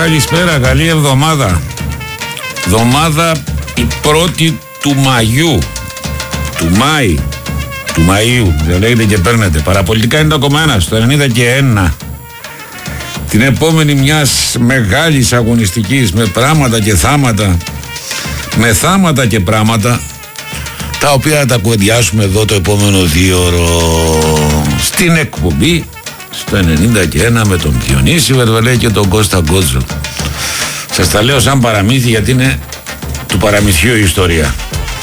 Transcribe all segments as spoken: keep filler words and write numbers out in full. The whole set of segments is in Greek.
Καλησπέρα, καλή εβδομάδα. Εβδομάδα η πρώτη του Μαγιού. Του Μάη. Του Μαΐου. Δεν λέγεται και παίρνετε. Παραπολιτικά ενενήντα κόμμα ένα στο ενενήντα και ένα. Την επόμενη μιας μεγάλης αγωνιστικής με πράγματα και θάματα. Με θάματα και πράγματα. Τα οποία θα τα κουβεντιάσουμε εδώ το επόμενο δύο ώρο. Στην εκπομπή στο ενενήντα και ένα με τον Διονύση Βερβελέ και τον Κώστα Γκότζο. Σας τα λέω σαν παραμύθι γιατί είναι του παραμυθιού η ιστορία.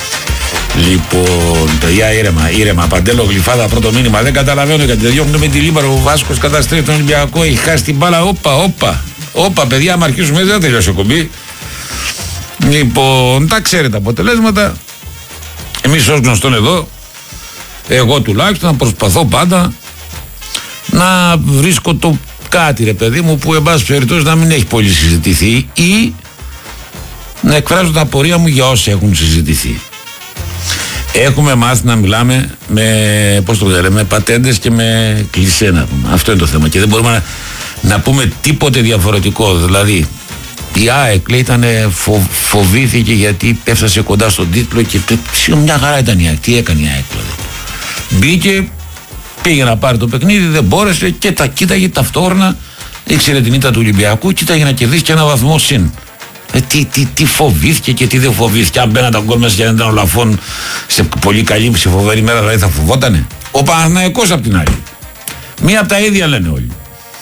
Λοιπόν, παιδιά, ήρεμα, ήρεμα. Παντέλο Γλυφάδα, πρώτο μήνυμα. Δεν καταλαβαίνω γιατί δεν διώχνουν με τη Λίμπαρο. Ο Βάσκος καταστρέφει τον Ολυμπιακό. Έχει χάσει την μπάλα. Όπα, όπα. Όπα, παιδιά, άμα αρχίσουμε δεν θα τελειώσει ο κομπή. Λοιπόν, τα ξέρετε τα αποτελέσματα. Εμείς ως γνωστόν εδώ, εγώ τουλάχιστον προσπαθώ πάντα να βρίσκω το κάτι, ρε παιδί μου, που εν πάση περιπτώσει να μην έχει πολύ συζητηθεί ή να εκφράζω τα απορία μου για όσα έχουν συζητηθεί. Έχουμε μάθει να μιλάμε με, πώς το λέμε, πατέντες και με κλισέ, να πούμε. Αυτό είναι το θέμα και δεν μπορούμε να, να πούμε τίποτε διαφορετικό. Δηλαδή η ΑΕΚ λέει ήταν φο, φοβήθηκε γιατί έφτασε κοντά στον τίτλο και μια χαρά ήταν η ΑΕΚ. Τι έκανε η ΑΕΚ δηλαδή? Μπήκε, πήγε να πάρει το παιχνίδι, δεν μπόρεσε και τα κοίταγε ταυτόχρονα, ήξερε την ήττα του Ολυμπιακού, κοίταγε να κερδίσει και ένα βαθμό συν. Ε, τι, τι, τι φοβήθηκε και τι δεν φοβήθηκε? Αν μπαίναν τα γκολ μέσα και αν ήταν ο Λαφών σε πολύ καλή, σε φοβερή μέρα, δηλαδή θα φοβότανε? Ο Παναθηναϊκός απ' την άλλη. Μία από τα ίδια λένε όλοι.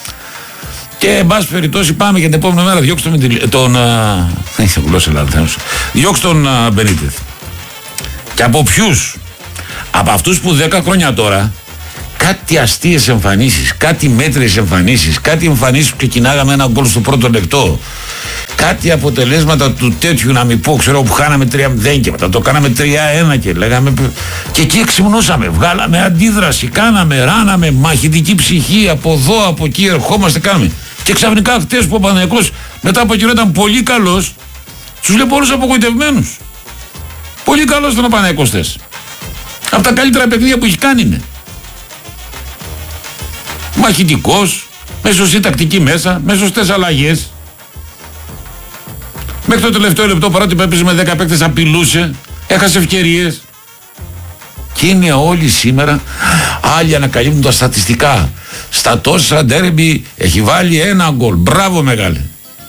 Και εν πάση περιπτώσει πάμε για την επόμενη μέρα. Διώξτε τον. τον έχει γλώσσα λάθος. Διώξτε τον Μπενίτεθ. Και από ποιους? Από αυτούς που δέκα χρόνια τώρα κάτι αστείες εμφανίσεις, κάτι μέτριες εμφανίσεις, κάτι εμφανίσεις που ξεκινάγαμε ένα γκολ στο πρώτο λεπτό, κάτι αποτελέσματα του τέτοιου, να μην πω, ξέρω, που χάναμε τρία μηδέν και μετά το κάναμε τρία ένα και λέγαμε, και εκεί εξυμνούσαμε, βγάλαμε αντίδραση, κάναμε, ράναμε, μαχητική ψυχή, από εδώ, από εκεί, ερχόμαστε, κάναμε. Και ξαφνικά χτες που ο Παναθηναϊκός μετά από καιρό ήταν πολύ καλός, τους βλέπω όλους απογοητευμένους. Πολύ καλός ήταν ο Παναθηναϊκός χτες. Από τα καλύτερα παιχνίδια που έχει κάνει είναι. Μαχητικός, με σωστή τακτική μέσα, με σωστές αλλαγές. Μέχρι το τελευταίο λεπτό, παρότι έπαιζε με δέκα παίκτες, απειλούσε, έχασε ευκαιρίες. Και είναι όλοι σήμερα, άλλοι ανακαλύπτουν τα στατιστικά. Στα τόσα ντέρμπι έχει βάλει ένα γκολ. Μπράβο μεγάλε.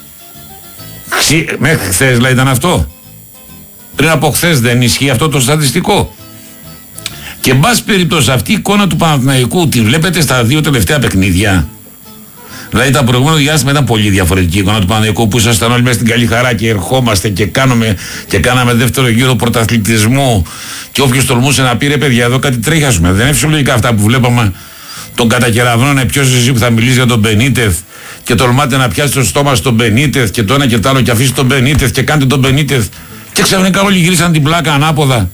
Ξυ... Μέχρι χθες δηλαδή ήταν αυτό. Πριν από χθες δεν ισχύει αυτό το στατιστικό? Και εν πάση περιπτώσει αυτή η εικόνα του Παναθηναϊκού τη βλέπετε στα δύο τελευταία παιχνίδια. Δηλαδή τα προηγούμενα διάστημα ήταν πολύ διαφορετική η εικόνα του Παναθηναϊκού, που ήσασταν όλοι μέσα στην καλή χαρά και ερχόμαστε και, κάνουμε, και κάναμε δεύτερο γύρο πρωταθλητισμού. Και όποιος τολμούσε να πει ρε παιδιά, εδώ κάτι τρέχει, ας πούμε. Δεν είναι φυσιολογικά αυτά που βλέπαμε τον κατακεραυνώνε. Ποιος εσύ που θα μιλήσει για τον Μπενίτεθ και τολμάτε να πιάσει το στόμα στον Μπενίτεθ και το ένα και το άλλο και αφήσει τον Μπενίτεθ και κάντε τον Μπενίτεθ. Και ξαφνικά όλοι γυρίσαν την πλάκα ανάποδα.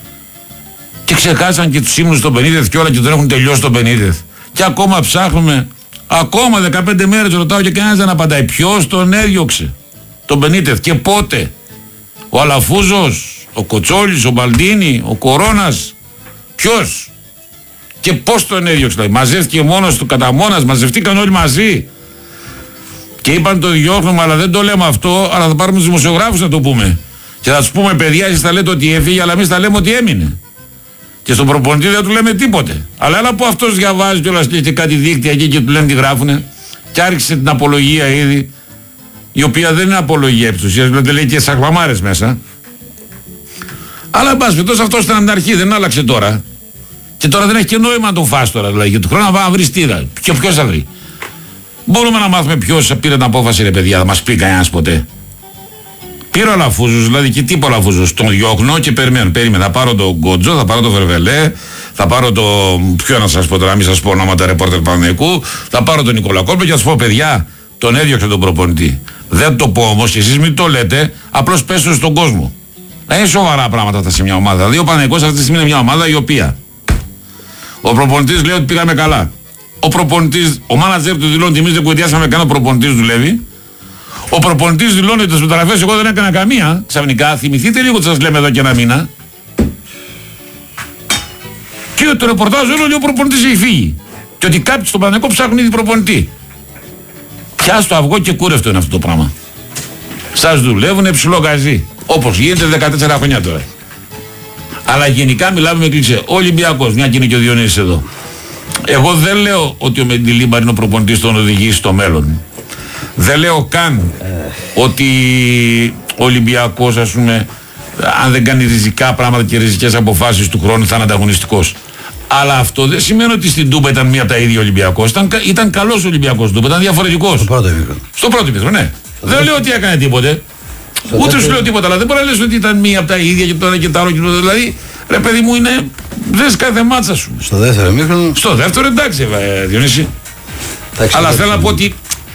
Και ξεκάσαν και τους ύμνους στον Μπενίτεθ και όλα και τον έχουν τελειώσει τον Μπενίτεθ. Και ακόμα ψάχνουμε, ακόμα δεκαπέντε μέρες ρωτάω και κανένας δεν απαντάει. Ποιος τον έδιωξε τον Μπενίτεθ και πότε? Ο Αλαφούζος, ο Κοτσόλης, ο Μπαλντίνη, ο Κορώνας? Ποιος? Και πώς τον έδιωξε? Δηλαδή μαζεύτηκε μόνος του, κατά μόνας, μαζευτήκαν όλοι μαζί. Και είπαν το διώχνουμε, αλλά δεν το λέμε αυτό, αλλά θα πάρουμε τους δημοσιογράφους να το πούμε. Και θα τους πούμε παιδιά, εσείς θα λέτε ότι έφυγε, αλλά εμείς θα λέμε ότι έμεινε. Και στον προπονητή δεν του λέμε τίποτε. Αλλά έλα που αυτός διαβάζει κιόλας και κάτι δίκτυα εκεί και του λένε τι γράφουνε. Και άρχισε την απολογία ήδη, η οποία δεν είναι απολογία επί της ουσίας, δηλαδή λέει και σαχλαμάρες μέσα. Αλλά εν πάση περιπτώσει αυτός ήταν από την αρχή, δεν άλλαξε τώρα. Και τώρα δεν έχει και νόημα να τον φας τώρα. Δηλαδή, για του χρόνου να πάει να βρει τίδα. Και ποιος θα βρει? Μπορούμε να μάθουμε ποιος πήρε την απόφαση, ρε παιδιά, θα μας πει κανένας ποτέ? Πήρε ο Λαφούζος, δηλαδή και τι είπε ο Λαφούζος? Τον διώχνω και περιμένω. Περίμενα. Θα πάρω τον Γκότζο, θα πάρω τον Βερβελέ, θα πάρω το. Ποιο να σας πω τώρα, μην σας πω ονόματα ρεπόρτερ Παναθηναϊκού, θα πάρω τον Νικόλα Κόλπο και θα σας πω παιδιά, τον έδιωξε τον προπονητή. Δεν το πω όμως και εσείς μην το λέτε, απλώς πέσω στον κόσμο. Είναι σοβαρά πράγματα αυτά σε μια ομάδα. Δηλαδή ο Παναθηναϊκός αυτή τη στιγμή είναι μια ομάδα η οποία ο προπονητής λέει ότι πήγαμε καλά. Ο προπονητής, ο μάνατζερ του δηλώνει ότι εμείς δεν κουβεντιάσαμε καν, ο προπονητής δουλεύει. Ο προπονητής δηλώνει ότι τις μεταγραφές εγώ δεν έκανα καμία. Ξαφνικά θυμηθείτε λίγο τι σας λέμε εδώ και ένα μήνα. Και το ρεπορτάζ είναι ότι ο προπονητής έχει φύγει. Και ότι κάποιοι στον Παναθηναϊκό ψάχνουν ήδη προπονητή. Πιά στο αυγό και κούρευτο είναι αυτό το πράγμα. Σας δουλεύουνε ψηλό γαζί. Όπως γίνεται δεκατέσσερα χρόνια τώρα. Αλλά γενικά μιλάμε με κλίξε. Ο Ολυμπιακός, μια και είναι και ο Διονύσης εδώ. Εγώ δεν λέω ότι ο Μεντιλίμπαρ είναι ο προπονητής τον οδηγεί στο μέλλον. Δεν λέω καν ότι ο Ολυμπιακός, ας πούμε, αν δεν κάνει ριζικά πράγματα και ριζικές αποφάσεις του χρόνου θα είναι ανταγωνιστικός. Αλλά αυτό δεν σημαίνει ότι στην Τούμπα ήταν μία από τα ίδια Ολυμπιακός. Ήταν, ήταν καλός Ολυμπιακός Τούμπα, ήταν διαφορετικός. Στο πρώτο ημίχρονο. Στο πρώτο ημίχρονο, ναι. Δεν λέω ότι έκανε τίποτε. Στο Ούτε δεύτερο... σου λέω τίποτα, αλλά δεν μπορεί να λες ότι ήταν μία από τα ίδια και τώρα και τα άλλο. Δηλαδή, ρε παιδί μου, είναι. Δες κάθε μάτσα σου. Στο δεύτερο ημίχρονο. Στο δεύτερο, εντάξει, ε, Διονύση. Εντάξει, αλλά θέλω να πω ότι.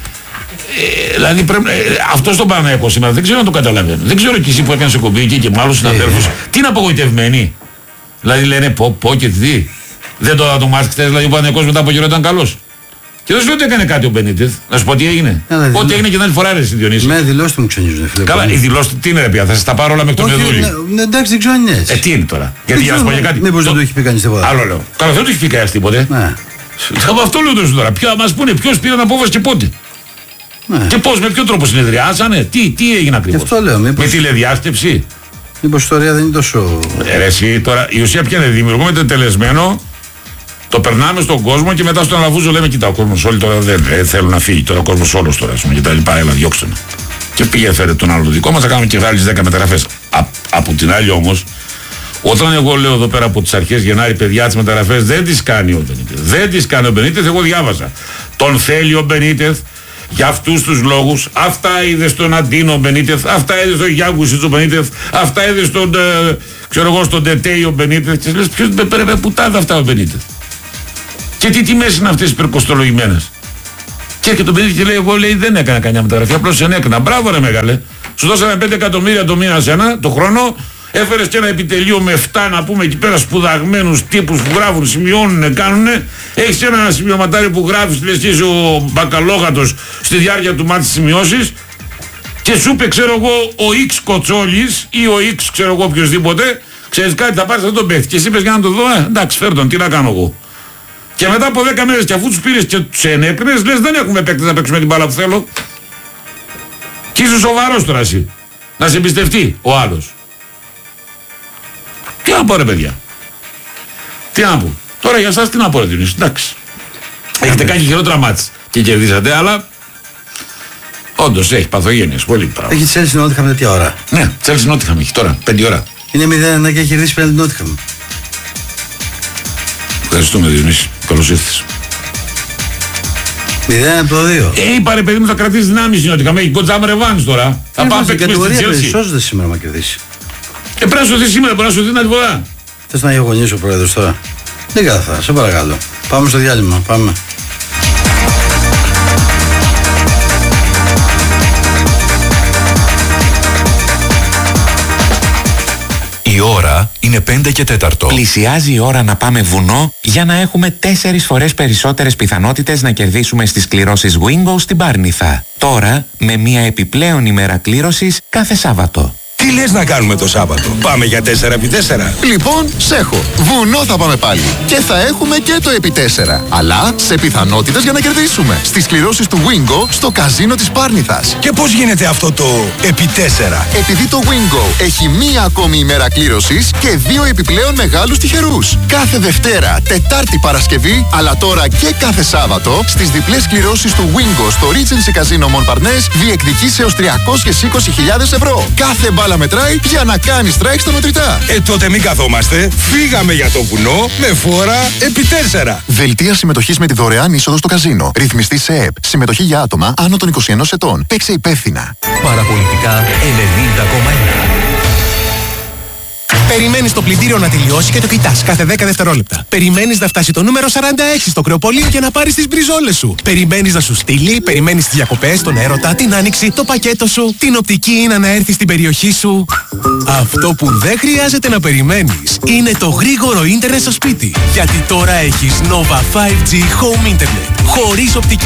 Ε, δηλαδή, πρέπει, ε, αυτό στον Παναθηναϊκό σήμερα δεν ξέρω να το καταλαβαίνω. Δεν ξέρω και εσύ που έκανε κομπή εκεί και με άλλους συναδέλφους. Τι είναι απογοητευμένοι. Δηλαδή λένε πω, πω και τι. Δεν το είδα το μάτς χθες, δηλαδή ο Παναθηναϊκός μετά από καιρό ήταν καλός. Και δεν σου λέω ότι έκανε κάτι ο Μπενίτεθ. Να σου πω τι έγινε. Yeah, ό,τι έγινε και την άλλη φορά ρε Διονύση. Με δηλώσεις του μου ξενίζουν, φίλε. Καλά, οι δηλώσεις τι είναι ρε πια, θα σας τα πάρω όλα μέχρι το Μεδούλη. Ναι, εντάξει, δεν ξέρω αν είναι έτσι. Ε, τι είναι τώρα. Γιατί για να σου πω για κάτι. Μήπως δεν το έχει πει κανείς τίποτα. Άλλο λέω. Καλά, δεν το έχει πει κανείς τίποτε. Από αυτό λέω τώρα. Ποιο μας πούνε, ποιος πήρε απόφαση και πότε. Και πώς, με ποιο τρόπο συνεδριάσανε, τι, τι έγινε ακριβώς. Αυτό λέω, μήπως... Με τηλεδιάσκεψη. Μήπως η ιστορία δεν είναι τόσο. Ε, ρε, εσύ, τώρα, η ουσία ποια είναι, δημιουργούμε τελεσμένο, το περνάμε στον κόσμο και μετά στον Αλαβούζο λέμε: κοίτα, ο κόσμος όλοι τώρα δεν ε, θέλουν να φύγει. Τώρα ο κόσμος όλος τώρα, και τα λοιπά, έλα, διώξτε με. Και πήγε, φέρε τον άλλο δικό μας, θα κάνουμε και άλλες δέκα μεταγραφές. Από την άλλη όμως, όταν εγώ λέω εδώ πέρα από τις αρχές Γενάρη, παιδιά, τις μεταγραφές δεν τις κάνει ο Μπενίτεθ. Δεν τις κάνει ο Μπενίτεθ, εγώ διάβασα. Τον θέλει ο Μπενίτεθ. Για αυτούς τους λόγους, αυτά είδε στον Αντίνο ο Μπενίτεθ, αυτά είδε στον Γιάγκουσιτς ο Μπενίτεθ, αυτά είδε στον, ε, ξέρω εγώ, στον Τετέι ο Μπενίτεθ. Και λες, ποιος δεν πρέπει πουτάδα αυτά ο Μπενίτεθ. Και τι τιμές είναι αυτές υπερκοστολογημένες. Και έρχεται ο Μπενίτεθ και λέει: εγώ λέει, δεν έκανα κανένα μεταγραφή, απλώς ενέκανα. Μπράβο, ρε μεγάλε. Σου δώσαμε πέντε εκατομμύρια το μήνα σένα, το χρόνο. Έφερες και ένα επιτελείο με εφτά να πούμε εκεί πέρα σπουδαγμένους τύπους που γράφουν, σημειώνουν, κάνουνε. Έχεις ένα σημειωματάρι που γράφεις, λες και είσαι ο μπακαλόγατος στη διάρκεια του μάτς σημειώσεις. Και σου είπε, ξέρω εγώ, ο X Κοτσόλης ή ο X, ξέρω εγώ, οποιοδήποτε, ξέρεις κάτι, θα πάρεις αυτό τον παίχτη. Και εσύ είπες για να το δω, ε, εντάξει, φέρ τον, τι να κάνω εγώ. Και μετά από δέκα μέρες και αφού τους πήρες και τους ενέκρινες, λες δεν έχουμε παίκτες να παίξουμε την μπάλα που θέλω. Και είσαι σοβαρός τώρα εσύ. Να σε εμπιστευτεί ο άλλος. Τι να πω ρε παιδιά. Τι να πω. Τώρα για εσάς τι να πω ρε Διονύση. Εντάξει. Έχετε κάνει χειρότερα μάτς και κερδίσατε, αλλά όντως έχει παθογένειες. Πολύ πράγμα. Έχει Τσέλσι Νότιχαμ τέτοια ώρα. Ναι, Τσέλσι Νότιχαμ έχει τώρα. Πέντε ώρα. Είναι μηδέν ένα και έχει κερδίσει πέντε Νότιχαμ. Ευχαριστούμε Διονύση. Καλώς ήρθες. μηδέν από το δύο. Ε, είπα ρε παιδί μου θα κρατήσει δυνάμεις η Νότιχαμ. Έχει κοντζάμ ρεβάνς τώρα. Θα πάμε παίξουμε στην Τσέλσι. Σώζεται σήμερα να κερδίσει. Ε, πρέπει να σωθεί σήμερα, πρέπει να σωθεί την άλλη φορά. Θες να γεγονίσει ο πρόεδρος τώρα. Δεν καθά, σε παρακαλώ. Πάμε στο διάλειμμα, πάμε. Η ώρα είναι πέντε και τέταρτο. Πλησιάζει η ώρα να πάμε βουνό για να έχουμε τέσσερις φορές περισσότερες πιθανότητες να κερδίσουμε στις κληρώσεις Wingo στην Πάρνηθα. Τώρα με μια επιπλέον ημέρα κλήρωσης κάθε Σάββατο. Τι λες να κάνουμε το Σάββατο, πάμε για τέσσερα επί τέσσερα. Λοιπόν, σέχω. Βουνό θα πάμε πάλι. Και θα έχουμε και το επί τέσσερα. Αλλά σε πιθανότητες για να κερδίσουμε. Στις κληρώσεις του Wingo στο καζίνο της Πάρνηθας. Και πώς γίνεται αυτό το επί τέσσερα? Επειδή το Wingo έχει μία ακόμη ημέρα κλήρωσης και δύο επιπλέον μεγάλους τυχερούς. Κάθε Δευτέρα, Τετάρτη, Παρασκευή, αλλά τώρα και κάθε Σάββατο, στις διπλές κληρώσεις του Wingo στο Regency Casino Montparnasse διεκδικείς έως τριακόσιες είκοσι χιλιάδες ευρώ. Κάθε μπάλα μετράει για να κάνει strike στα μετρητά. Ε, τότε μην καθόμαστε. Φύγαμε για το βουνό με φόρα επί τέσσερα. Δελτία συμμετοχής με τη δωρεάν είσοδο στο καζίνο. Ρυθμιστή σε ΕΠ. Συμμετοχή για άτομα άνω των είκοσι ενός ετών. Παίξε υπεύθυνα. Παραπολιτικά ενενήντα κόμμα ένα. Περιμένεις το πλυντήριο να τελειώσει και το κοιτάς κάθε δέκα δευτερόλεπτα. Περιμένεις να φτάσει το νούμερο σαράντα έξι στο κρεοπολείο και να πάρεις τις μπριζόλες σου. Περιμένεις να σου στείλει, περιμένεις τις διακοπές, τον έρωτα, την άνοιξη, το πακέτο σου, την οπτική Ίνα να έρθει στην περιοχή σου. Αυτό που δεν χρειάζεται να περιμένεις είναι το γρήγορο ίντερνετ στο σπίτι. Γιατί τώρα έχεις Nova φάιβ τζι Home Internet χωρίς οπτική Ίνα.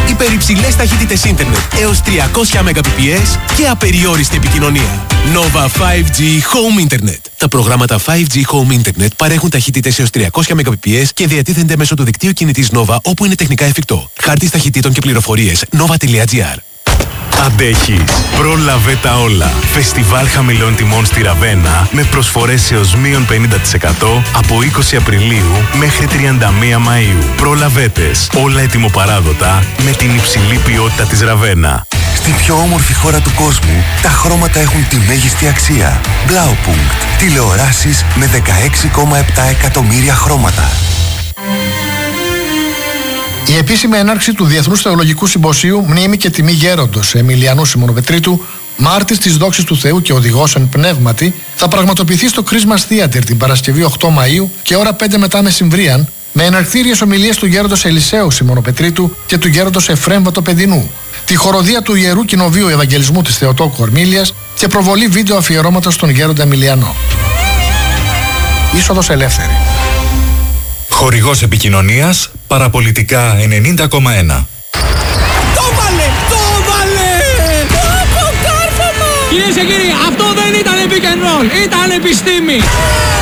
υπερυψηλές ταχύτητες ίντερνετ έως τριακόσια Mbps και απεριόριστη επικοινωνία. Nova φάιβ τζι Home Internet. Τα προγράμματα φάιβ τζι Home Internet παρέχουν ταχύτητες έως τριακόσια Mbps και διατίθενται μέσω του δικτύου κινητής Nova όπου είναι τεχνικά εφικτό. Χάρτης ταχυτήτων και πληροφορίες nova.gr. Αντέχεις. Πρόλαβε τα όλα. Φεστιβάλ χαμηλών τιμών στη Ραβένα με προσφορές έως μείον πενήντα τοις εκατό από είκοσι Απριλίου μέχρι τριάντα μία Μαΐου. Προλαβέτες. Όλα ετοιμοπαράδοτα με την υψηλή ποιότητα της Ραβένα. Στην πιο όμορφη χώρα του κόσμου, τα χρώματα έχουν τη μέγιστη αξία. Blaupunkt. Τηλεοράσεις με δεκαέξι κόμμα επτά εκατομμύρια χρώματα. Η επίσημη έναρξη του Διεθνούς Θεολογικού Συμποσίου Μνήμη και Τιμή Γέροντος Εμιλιανού Σιμωνοπετρίτου, μάρτης της δόξης του Θεού και οδηγός εν πνεύματι, θα πραγματοποιηθεί στο Christmas Theater την Παρασκευή οκτώ Μαΐου και ώρα πέντε μετά μεσημβρίαν, με εναρκτήριες ομιλίες του γέροντος Ελισαίου Σιμωνοπετρίτου και του γέροντος Εφρέμ Βατοπεδινού, τη χοροδία του Ιερού Κοινοβίου Ευαγγελισμού της Θεοτόκου Ορμήλιας και προβολή βίντεο αφιερώματος στον γέροντα Εμιλιανό. Είσοδος ελεύθερη. Χορηγός επικοινωνίας Παραπολιτικά ενενήντα κόμμα ένα. Το βάλε! Το βάλε! Από κάρφωμα! Κυρίες και κύριοι, αυτό δεν ήταν pick and roll, ήταν επιστήμη!